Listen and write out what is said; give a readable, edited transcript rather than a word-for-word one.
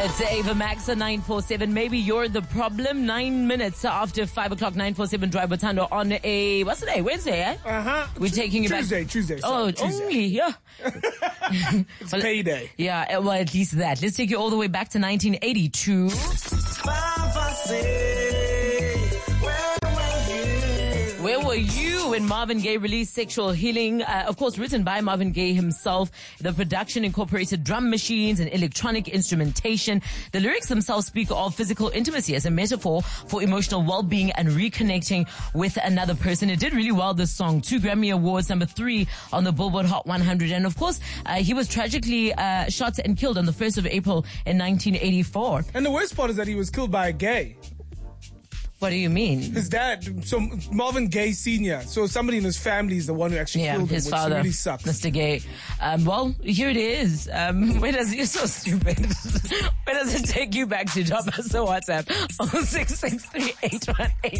It's Ava Max at 947. Maybe you're the problem. 9 minutes after 5 o'clock, 947 Drive Botando on a, what's the day? Wednesday, eh? Uh-huh. We're taking you Tuesday, back. Tuesday. Oh, Tuesday. only, yeah. It's payday. Yeah, well, at least that. Let's take you all the way back to 1982. Where were you when Marvin Gaye released Sexual Healing? Of course, written by Marvin Gaye himself. The production incorporated drum machines and electronic instrumentation. The lyrics themselves speak of physical intimacy as a metaphor for emotional well-being and reconnecting with another person. It did really well, this song. 2 Grammy Awards, number 3 on the Billboard Hot 100. And of course, he was tragically shot and killed on the 1st of April in 1984. And the worst part is that he was killed by a gay. What do you mean? His dad, so Marvin Gaye Sr., so somebody in his family is the one who actually killed him, his which father, really sucks. Mr. Gaye. Well, here it is. You're so stupid. Where does it take you back to? Drop us a WhatsApp 0663 818